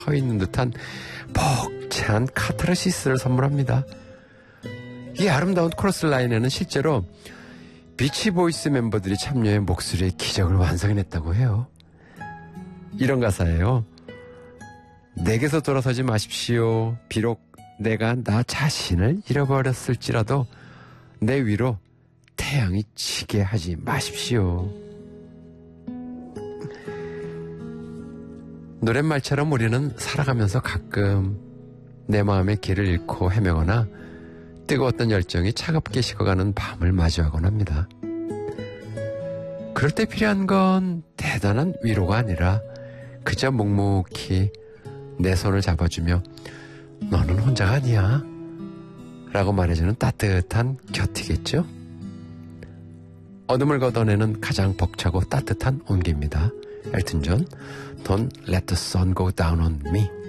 서 있는 듯한 벅찬 카타르시스를 선물합니다. 이 아름다운 코러스 라인에는 실제로 비치보이스 멤버들이 참여해 목소리의 기적을 완성해냈다고 해요. 이런 가사예요. 내게서 돌아서지 마십시오. 비록 내가 나 자신을 잃어버렸을지라도 내 위로 태양이 치게 하지 마십시오. 노랫말처럼 우리는 살아가면서 가끔 내 마음의 길을 잃고 헤매거나 뜨거웠던 열정이 차갑게 식어가는 밤을 마주하곤 합니다. 그럴 때 필요한 건 대단한 위로가 아니라 그저 묵묵히 내 손을 잡아주며 너는 혼자가 아니야 라고 말해주는 따뜻한 곁이겠죠. 어둠을 걷어내는 가장 벅차고 따뜻한 온기입니다. 엘튼 존, Don't let the sun go down on me.